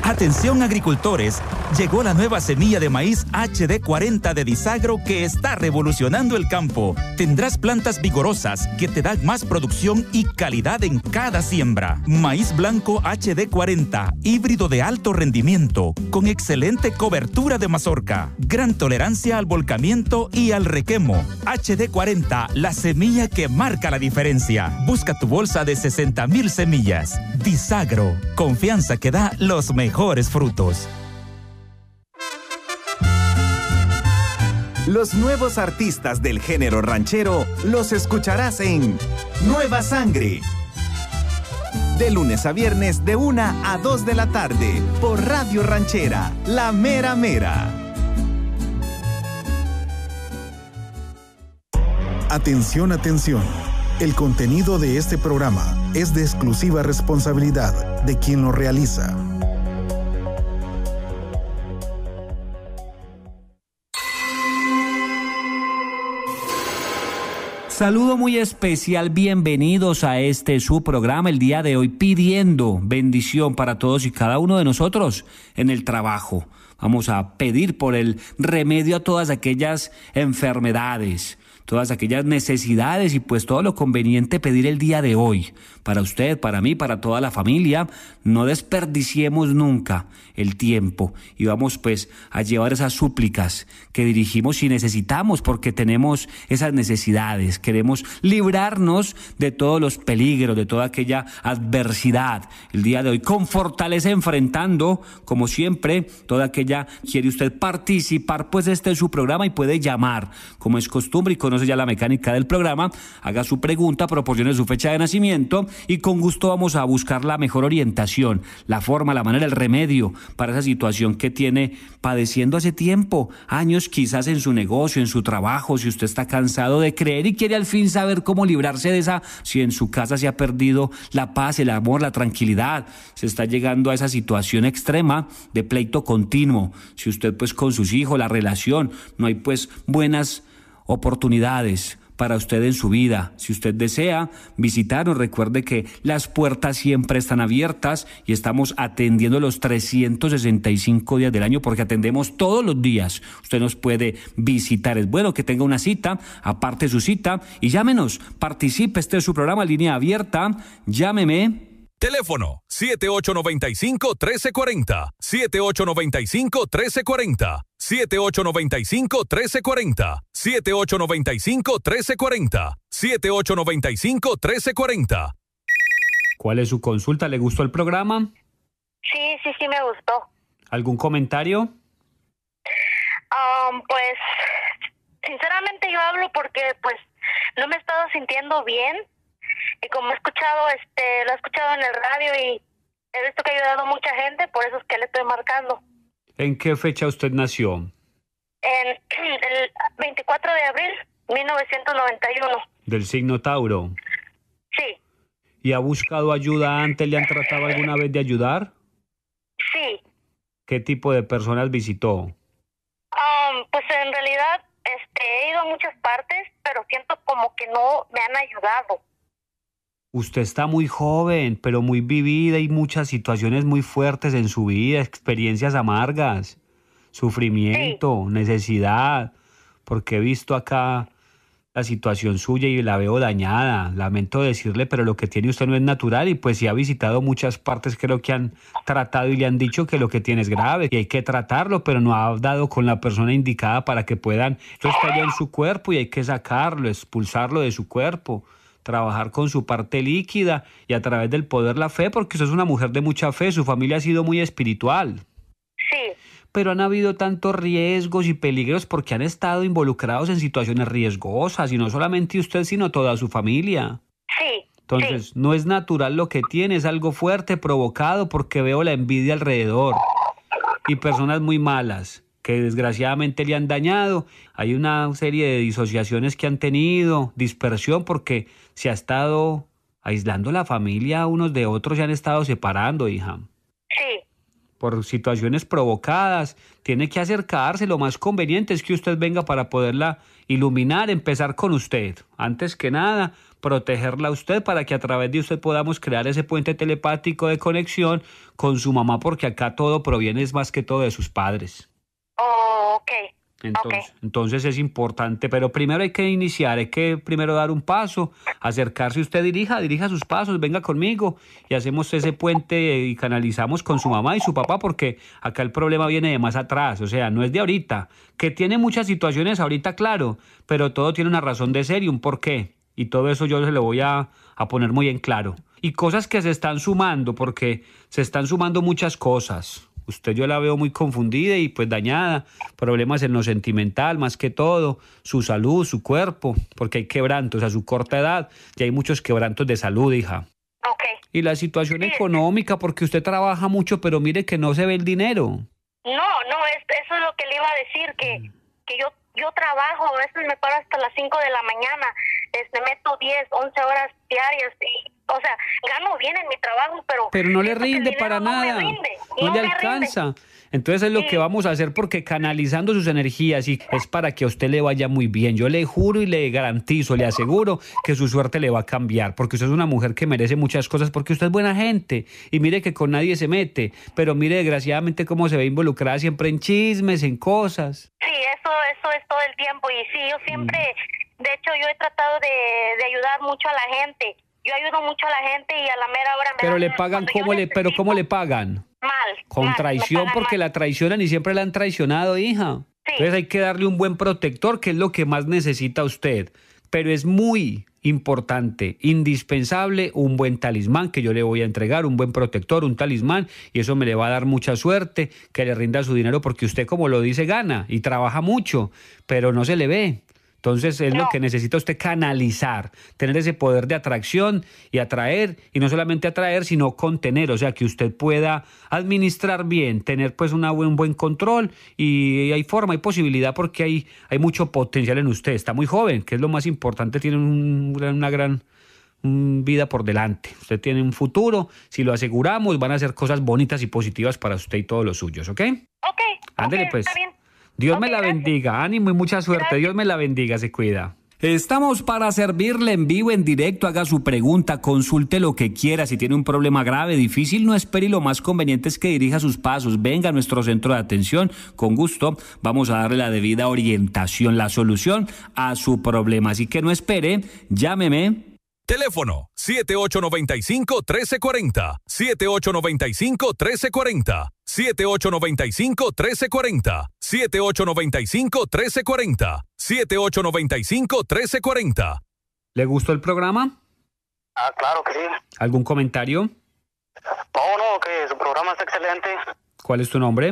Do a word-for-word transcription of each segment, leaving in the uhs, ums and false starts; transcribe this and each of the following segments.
Atención agricultores, llegó la nueva semilla de maíz H D cuarenta de Disagro que está revolucionando el campo. Tendrás plantas vigorosas que te dan más producción y calidad en cada siembra. Maíz blanco H D cuarenta, híbrido de alto rendimiento, con excelente cobertura de mazorca, gran tolerancia al volcamiento y al requemo. H D cuarenta, la semilla que marca la diferencia. Busca tu bolsa de sesenta mil semillas. Disagro, confianza que da los mejores frutos. Los nuevos artistas del género ranchero los escucharás en Nueva Sangre. De lunes a viernes de una a dos de la tarde por Radio Ranchera, La Mera Mera. Atención, atención. El contenido de este programa es de exclusiva responsabilidad de quien lo realiza. Saludo muy especial, bienvenidos a este su programa el día de hoy, pidiendo bendición para todos y cada uno de nosotros en el trabajo. Vamos a pedir por el remedio a todas aquellas enfermedades, todas aquellas necesidades y pues todo lo conveniente pedir el día de hoy. Para usted, para mí, para toda la familia, no desperdiciemos nunca el tiempo y vamos pues a llevar esas súplicas que dirigimos y necesitamos porque tenemos esas necesidades. Queremos librarnos de todos los peligros, de toda aquella adversidad. El día de hoy con fortaleza enfrentando, como siempre, toda aquella, quiere usted participar, pues este es su programa y puede llamar, como es costumbre y conoce ya la mecánica del programa, haga su pregunta, proporcione su fecha de nacimiento y con gusto vamos a buscar la mejor orientación, la forma, la manera, el remedio para esa situación que tiene padeciendo hace tiempo, años quizás en su negocio, en su trabajo, si usted está cansado de creer y quiere al fin saber cómo librarse de esa, si en su casa se ha perdido la paz, el amor, la tranquilidad, se está llegando a esa situación extrema de pleito continuo, si usted pues con sus hijos, la relación, no hay pues buenas oportunidades para usted en su vida. Si usted desea visitarnos, recuerde que las puertas siempre están abiertas y estamos atendiendo los trescientos sesenta y cinco días del año porque atendemos todos los días. Usted nos puede visitar. Es bueno que tenga una cita, aparte su cita y llámenos, participe, este es su programa, línea abierta, llámeme. Teléfono siete ocho nueve cinco, uno tres cuatro cero, siete ocho nueve cinco, uno tres cuatro cero, siete ocho nueve cinco, uno tres cuatro cero, siete ocho nueve cinco, uno tres cuatro cero, siete ocho nueve cinco, uno tres cuatro cero. ¿Cuál es su consulta? ¿Le gustó el programa? Sí, sí, sí me gustó. ¿Algún comentario? Um, pues, sinceramente yo hablo porque pues no me he estado sintiendo bien. Y como he escuchado, este, lo he escuchado en el radio y he visto que ha ayudado a mucha gente, por eso es que le estoy marcando. ¿En qué fecha usted nació? En el veinticuatro de abril de mil novecientos noventa y uno. ¿Del signo Tauro? Sí. ¿Y ha buscado ayuda antes? ¿Le han tratado alguna vez de ayudar? Sí. ¿Qué tipo de personas visitó? Um, pues en realidad este, he ido a muchas partes, pero siento como que no me han ayudado. Usted está muy joven, pero muy vivida y muchas situaciones muy fuertes en su vida, experiencias amargas, sufrimiento, sí, necesidad, porque he visto acá la situación suya y la veo dañada. Lamento decirle, pero lo que tiene usted no es natural y pues si ha visitado muchas partes creo que han tratado y le han dicho que lo que tiene es grave y hay que tratarlo, pero no ha dado con la persona indicada para que puedan. Esto está ya en su cuerpo y hay que sacarlo, expulsarlo de su cuerpo. Trabajar con su parte líquida y a través del poder la fe, porque usted es una mujer de mucha fe, su familia ha sido muy espiritual. Sí. Pero han habido tantos riesgos y peligros porque han estado involucrados en situaciones riesgosas y no solamente usted, sino toda su familia. Sí. Entonces, sí. no es natural lo que tiene, es algo fuerte, provocado porque veo la envidia alrededor y personas muy malas que desgraciadamente le han dañado. Hay una serie de disociaciones que han tenido, dispersión, porque se ha estado aislando la familia unos de otros, se han estado separando, hija. Sí. Por situaciones provocadas, tiene que acercarse, lo más conveniente es que usted venga para poderla iluminar, empezar con usted. Antes que nada, protegerla a usted para que a través de usted podamos crear ese puente telepático de conexión con su mamá, porque acá todo proviene es más que todo de sus padres. Oh, ok. Entonces, okay. entonces es importante, pero primero hay que iniciar, hay que primero dar un paso, acercarse usted, dirija, dirija sus pasos, venga conmigo y hacemos ese puente y canalizamos con su mamá y su papá, porque acá el problema viene de más atrás, o sea, no es de ahorita, que tiene muchas situaciones ahorita, claro, pero todo tiene una razón de ser y un porqué, y todo eso yo se lo voy a, a poner muy en claro. Y cosas que se están sumando, porque se están sumando muchas cosas. Usted yo la veo muy confundida y pues dañada, problemas en lo sentimental más que todo, su salud, su cuerpo, porque hay quebrantos a su corta edad, y hay muchos quebrantos de salud, hija. Okay. Y la situación sí. económica, porque usted trabaja mucho, pero mire que no se ve el dinero. No, no, es, eso es lo que le iba a decir, que, que yo, yo trabajo, a veces me paro hasta las cinco de la mañana, este, meto diez, once horas diarias y... O sea, gano bien en mi trabajo, pero... Pero no le rinde para no nada, rinde, no, no le me alcanza. Rinde. Entonces es lo sí. que vamos a hacer, porque canalizando sus energías y es para que a usted le vaya muy bien. Yo le juro y le garantizo, le aseguro que su suerte le va a cambiar, porque usted es una mujer que merece muchas cosas, porque usted es buena gente y mire que con nadie se mete, pero mire desgraciadamente cómo se ve involucrada siempre en chismes, en cosas. Sí, eso, eso es todo el tiempo y sí, yo siempre, mm. de hecho yo he tratado de, de ayudar mucho a la gente. Yo ayudo mucho a la gente y a la mera hora... Pero le pagan, ¿cómo le, pero ¿cómo le pagan? Mal. Con mal, traición, porque mal. la traicionan y siempre la han traicionado, hija. Sí. Entonces hay que darle un buen protector, que es lo que más necesita usted. Pero es muy importante, indispensable, un buen talismán que yo le voy a entregar, un buen protector, un talismán, y eso me le va a dar mucha suerte, que le rinda su dinero, porque usted, como lo dice, gana y trabaja mucho, pero no se le ve. Entonces es no. lo que necesita usted canalizar, tener ese poder de atracción y atraer, y no solamente atraer, sino contener, o sea, que usted pueda administrar bien, tener pues una buen, un buen control, y hay forma, hay posibilidad, porque hay, hay mucho potencial en usted, está muy joven, que es lo más importante, tiene un, una gran un vida por delante, usted tiene un futuro, si lo aseguramos van a ser cosas bonitas y positivas para usted y todos los suyos, ¿ok? Ok, ándele okay, pues. Está bien. Dios okay, me la gracias. bendiga, ánimo y mucha suerte. Gracias. Dios me la bendiga, se cuida. Estamos para servirle en vivo, en directo. Haga su pregunta, consulte lo que quiera. Si tiene un problema grave, difícil, no espere, y lo más conveniente es que dirija sus pasos. Venga a nuestro centro de atención. Con gusto vamos a darle la debida orientación, la solución a su problema. Así que no espere, llámeme. Teléfono siete ocho nueve cinco, uno tres cuatro cero, siete ocho nueve cinco, uno tres cuatro cero, siete ocho nueve cinco, uno tres cuatro cero, siete ocho nueve cinco, uno tres cuatro cero, siete ocho nueve cinco, uno tres cuatro cero. ¿Le gustó el programa? Ah, claro que sí. ¿Algún comentario? No, no, que su programa es excelente. ¿Cuál es tu nombre?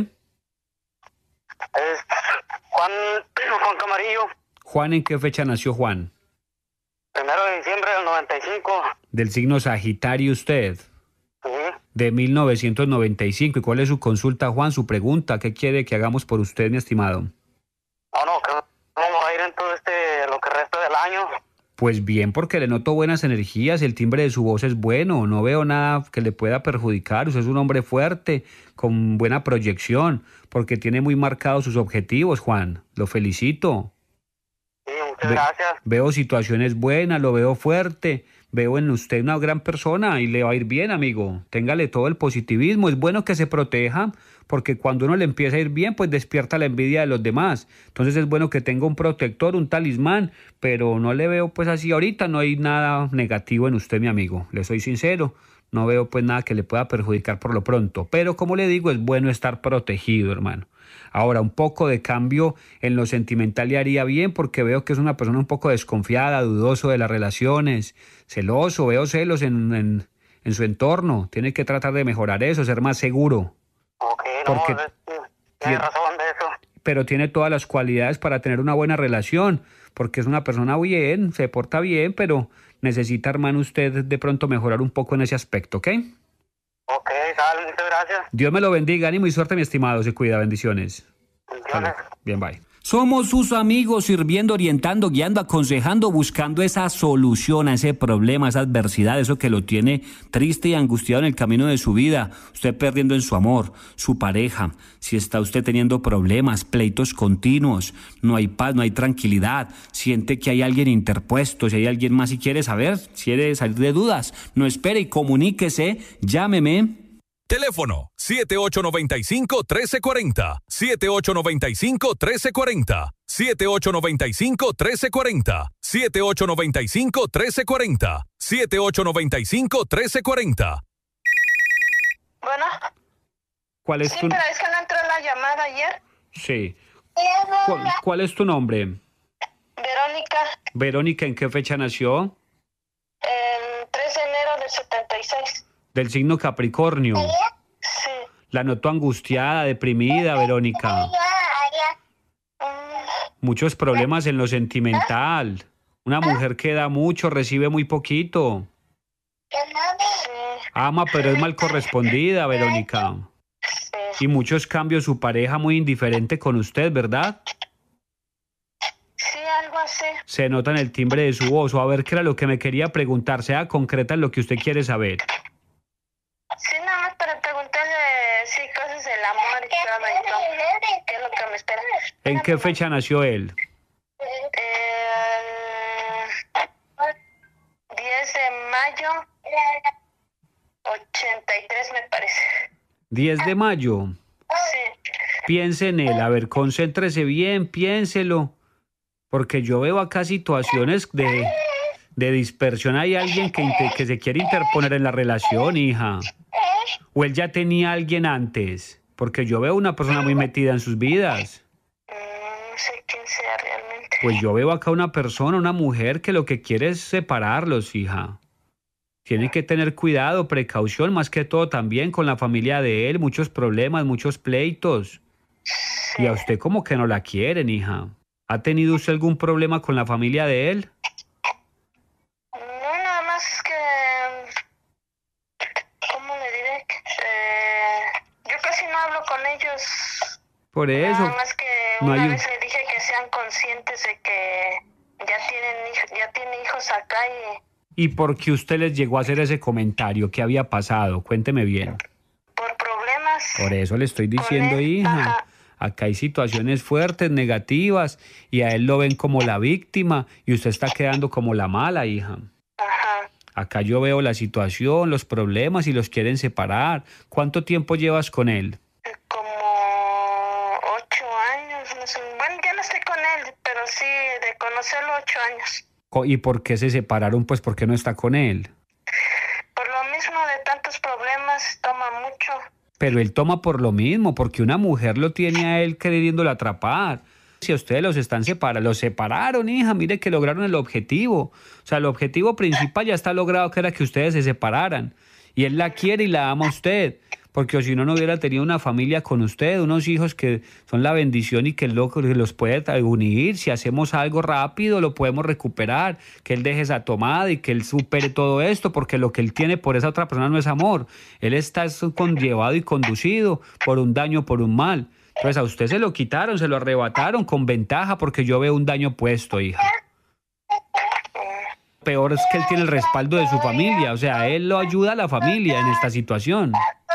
Es Juan, Juan Camarillo. Juan, ¿en qué fecha nació Juan? Primero de diciembre del noventa y cinco. Del signo Sagitario usted. Sí. De mil novecientos noventa y cinco. ¿Y cuál es su consulta, Juan? Su pregunta, ¿qué quiere que hagamos por usted, mi estimado? No, no, que vamos a ir en todo este, lo que resta del año. Pues bien, porque le noto buenas energías, el timbre de su voz es bueno, no veo nada que le pueda perjudicar. Usted es un hombre fuerte, con buena proyección, porque tiene muy marcados sus objetivos, Juan. Lo felicito. Sí, muchas gracias. Veo situaciones buenas, lo veo fuerte, veo en usted una gran persona y le va a ir bien, amigo. Téngale todo el positivismo, es bueno que se proteja, porque cuando uno le empieza a ir bien, pues despierta la envidia de los demás. Entonces es bueno que tenga un protector, un talismán, pero no le veo pues así ahorita, no hay nada negativo en usted, mi amigo. Le soy sincero, no veo pues nada que le pueda perjudicar por lo pronto. Pero como le digo, es bueno estar protegido, hermano. Ahora, un poco de cambio en lo sentimental le haría bien, porque veo que es una persona un poco desconfiada, dudoso de las relaciones, celoso, veo celos en, en, en su entorno. Tiene que tratar de mejorar eso, ser más seguro. Ok, no, porque es, tiene razón de eso. Pero tiene todas las cualidades para tener una buena relación, porque es una persona bien, se porta bien, pero necesita, hermano, usted de pronto mejorar un poco en ese aspecto, ¿ok? Ok, sale, muchas gracias. Dios me lo bendiga, ánimo y suerte, mi estimado, se cuida, bendiciones. Bendiciones. Bien, bye. Somos sus amigos, sirviendo, orientando, guiando, aconsejando, buscando esa solución a ese problema, esa adversidad, eso que lo tiene triste y angustiado en el camino de su vida. Usted perdiendo en su amor, su pareja, si está usted teniendo problemas, pleitos continuos, no hay paz, no hay tranquilidad, siente que hay alguien interpuesto, si hay alguien más y quiere saber, quiere salir de dudas, no espere y comuníquese, llámeme. Teléfono siete ocho nueve cinco, uno tres cuatro cero, siete ocho nueve cinco, uno tres cuatro cero, siete ocho nueve cinco, uno tres cuatro cero, siete ocho nueve cinco, uno tres cuatro cero, siete ocho nueve cinco, uno tres cuatro cero. Bueno. ¿Cuál es sí, tu... pero es que no entró la llamada ayer. Sí. ¿Cuál, ¿Cuál es tu nombre? Verónica. Verónica, ¿en qué fecha nació? El tres de enero del setenta y seis. Del signo Capricornio. Sí. La noto angustiada, deprimida, Verónica. Muchos problemas en lo sentimental. Una mujer que da mucho, recibe muy poquito. Ama, pero es mal correspondida, Verónica. Y muchos cambios, su pareja muy indiferente con usted, ¿verdad? Sí, algo así. Se nota en el timbre de su voz. O a ver, ¿qué era lo que me quería preguntar? Sea concreta en lo que usted quiere saber. Sí, nada más para preguntarle, sí, cosas del amor y todo, y todo. ¿Qué es lo que me espera? ¿En qué fecha nació él? Eh, diez de mayo, ochenta y tres me parece. diez de mayo. Sí. Piense en él, a ver, concéntrese bien, piénselo. Porque yo veo acá situaciones de, de dispersión. Hay alguien que, que se quiere interponer en la relación, hija. ¿O él ya tenía a alguien antes? Porque yo veo una persona muy metida en sus vidas. No sé quién sea realmente. Pues yo veo acá una persona, una mujer que lo que quiere es separarlos, hija. Tiene que tener cuidado, precaución, más que todo también con la familia de él. Muchos problemas, muchos pleitos. Y a usted como que no la quieren, hija. ¿Ha tenido usted algún problema con la familia de él? No, nada más que... ¿Cómo le diré? Eh, yo casi no hablo con ellos. Por eso. Nada más que no una hay... vez le dije que sean conscientes de que ya tienen hij- ya tiene hijos acá y... ¿Y por qué usted les llegó a hacer ese comentario? ¿Qué había pasado? Cuénteme bien. Por problemas. Por eso le estoy diciendo, con él, hija. ajá. Acá hay situaciones fuertes, negativas, y a él lo ven como la víctima y usted está quedando como la mala, hija. Ajá. Acá yo veo la situación, los problemas y los quieren separar. ¿Cuánto tiempo llevas con él? Como ocho años. No sé. Bueno, ya no estoy con él, pero sí, de conocerlo ocho años. Co- ¿Y por qué se separaron? Pues ¿por qué no está con él? Por lo mismo de tantos problemas, toma mucho. Pero él toma por lo mismo, porque una mujer lo tiene a él queriéndolo atrapar. Si a ustedes los están separando, los separaron, hija, mire que lograron el objetivo. O sea, el objetivo principal ya está logrado, que era que ustedes se separaran. Y él la quiere y la ama a usted. Porque si no, no hubiera tenido una familia con usted, unos hijos que son la bendición y que él lo- que los puede unir. Si hacemos algo rápido, lo podemos recuperar. Que él deje esa tomada y que él supere todo esto, porque lo que él tiene por esa otra persona no es amor. Él está conllevado y conducido por un daño, por un mal. Entonces a usted se lo quitaron, se lo arrebataron con ventaja, porque yo veo un daño puesto, hija. Peor es que él tiene el respaldo de su familia. O sea, él lo ayuda a la familia en esta situación.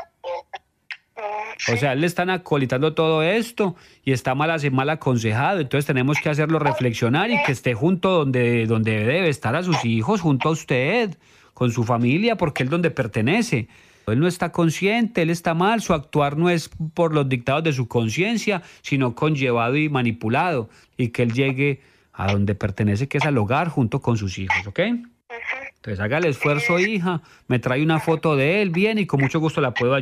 O sea, él le están acolitando todo esto y está mal, mal aconsejado. Entonces tenemos que hacerlo reflexionar y que esté junto donde, donde debe estar a sus hijos, junto a usted, con su familia, porque él es donde pertenece. Él no está consciente, él está mal, su actuar no es por los dictados de su conciencia, sino conllevado y manipulado. Y que él llegue a donde pertenece, que es al hogar, junto con sus hijos, ¿ok? Entonces haga el esfuerzo, hija, me trae una foto de él, bien, y con mucho gusto la puedo ayudar.